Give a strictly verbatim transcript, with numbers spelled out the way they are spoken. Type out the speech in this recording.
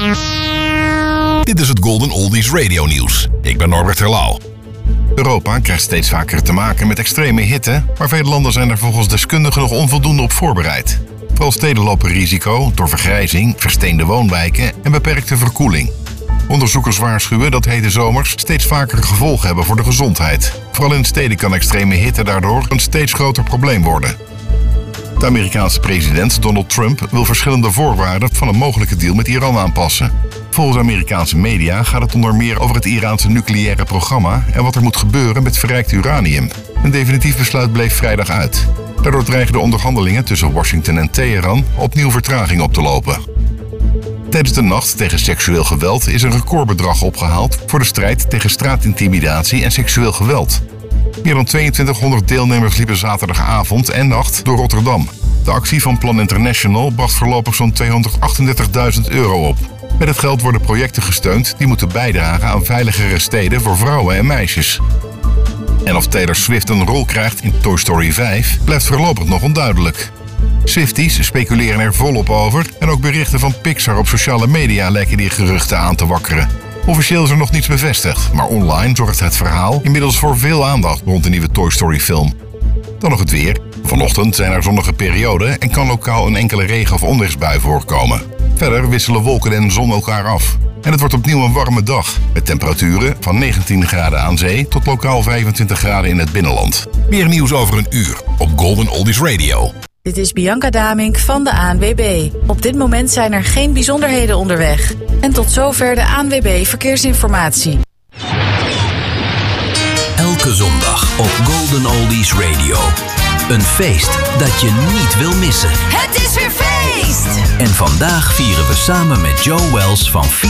Dit is het Golden Oldies Radio Nieuws. Ik ben Norbert Terlouw. Europa krijgt steeds vaker te maken met extreme hitte, maar veel landen zijn er volgens deskundigen nog onvoldoende op voorbereid. Vooral steden lopen risico door vergrijzing, versteende woonwijken en beperkte verkoeling. Onderzoekers waarschuwen dat hete zomers steeds vaker gevolgen hebben voor de gezondheid. Vooral in steden kan extreme hitte daardoor een steeds groter probleem worden. De Amerikaanse president Donald Trump wil verschillende voorwaarden van een mogelijke deal met Iran aanpassen. Volgens Amerikaanse media gaat het onder meer over het Iraanse nucleaire programma en wat er moet gebeuren met verrijkt uranium. Een definitief besluit bleef vrijdag uit. Daardoor dreigen de onderhandelingen tussen Washington en Teheran opnieuw vertraging op te lopen. Tijdens de nacht tegen seksueel geweld is een recordbedrag opgehaald voor de strijd tegen straatintimidatie en seksueel geweld. Meer dan tweeëntwintighonderd deelnemers liepen zaterdagavond en nacht door Rotterdam. De actie van Plan International bracht voorlopig zo'n tweehonderdachtendertigduizend euro op. Met het geld worden projecten gesteund die moeten bijdragen aan veiligere steden voor vrouwen en meisjes. En of Taylor Swift een rol krijgt in Toy Story vijf blijft voorlopig nog onduidelijk. Swifties speculeren er volop over en ook berichten van Pixar op sociale media lijken die geruchten aan te wakkeren. Officieel is er nog niets bevestigd, maar online zorgt het verhaal inmiddels voor veel aandacht rond de nieuwe Toy Story film. Dan nog het weer. Vanochtend zijn er zonnige perioden en kan lokaal een enkele regen- of onweersbui voorkomen. Verder wisselen wolken en zon elkaar af. En het wordt opnieuw een warme dag, met temperaturen van negentien graden aan zee tot lokaal vijfentwintig graden in het binnenland. Meer nieuws over een uur op Golden Oldies Radio. Dit is Bianca Damink van de A N W B. Op dit moment zijn er geen bijzonderheden onderweg. En tot zover de A N W B Verkeersinformatie. Elke zondag op Golden Oldies Radio. Een feest dat je niet wil missen. Het is weer feest! En vandaag vieren we samen met Joe Wells van